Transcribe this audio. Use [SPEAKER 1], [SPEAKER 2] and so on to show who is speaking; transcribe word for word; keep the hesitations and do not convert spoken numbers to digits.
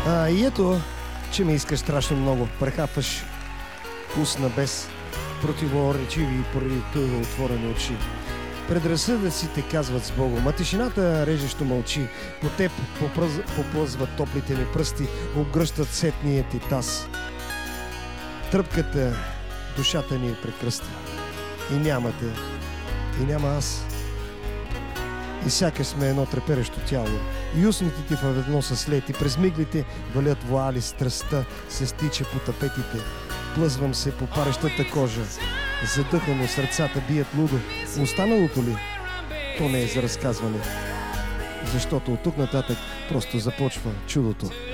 [SPEAKER 1] А, и ето, че ме искаш страшно много. Прехапваш устна без противоречиви и поради това отворени очи. Предразсъдъците казват с Богом, а тишината режещо мълчи. По теб попръз... поплъзват топлите ми пръсти, обгръщат сетния ти таз. Тръпката, душата ни е прекръста. И нямате, и няма аз. И сякаш сме едно треперещо тяло. И устните ти в едно са слети. През миглите валят вуали, страстта се стича по тапетите. Плъзвам се по парещата кожа. Задъхано сърцата бият лудо. Останалото ли? То не е за разказване. Защото от тук нататък просто започва чудото.